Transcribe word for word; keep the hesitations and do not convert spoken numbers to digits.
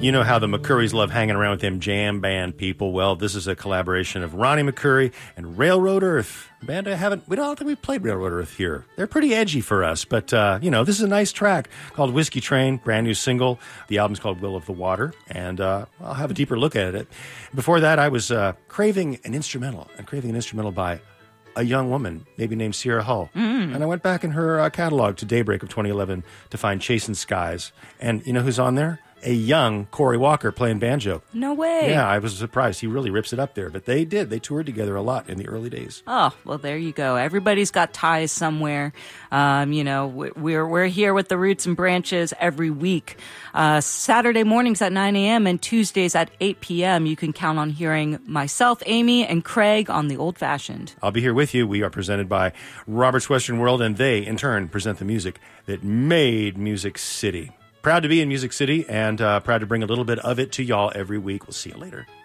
You know how the McCurrys love hanging around with them jam band people. Well, this is a collaboration of Ronnie McCurry and Railroad Earth. A band I haven't, we don't think we've played Railroad Earth here. They're pretty edgy for us, but, uh, you know, this is a nice track called Whiskey Train, brand new single. The album's called Will of the Water, and uh, I'll have a deeper look at it. Before that, I was uh, craving an instrumental, and craving an instrumental by a young woman, maybe named Sierra Hull. Mm. And I went back in her uh, catalog to Daybreak of twenty eleven to find Chasing Skies. And you know who's on there? A young Corey Walker playing banjo. No way. Yeah, I was surprised. He really rips it up there. But they did. They toured together a lot in the early days. Oh, well, there you go. Everybody's got ties somewhere. Um, you know, we're we're here with the Roots and Branches every week. Uh, Saturday mornings at nine a.m. and Tuesdays at eight p.m. You can count on hearing myself, Amy, and Craig on The Old Fashioned. I'll be here with you. We are presented by Robert's Western World, and they, in turn, present the music that made Music City. Proud to be in Music City and uh, proud to bring a little bit of it to y'all every week. We'll see you later.